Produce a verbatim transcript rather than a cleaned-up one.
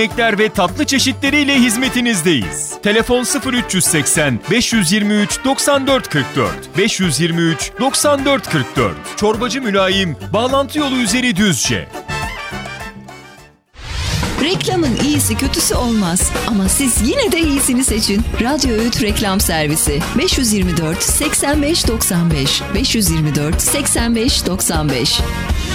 Yemekler ve tatlı çeşitleriyle hizmetinizdeyiz. Telefon sıfır üç seksen beş yirmi üç doksan dört kırk dört beş yirmi üç doksan dört kırk dört. Çorbacı Mülayim, bağlantı yolu üzeri Düzce. Reklamın iyisi kötüsü olmaz ama siz yine de iyisini seçin. Radyo Öğüt Reklam Servisi beş yüz yirmi dört seksen beş doksan beş beş yüz yirmi dört seksen beş doksan beş.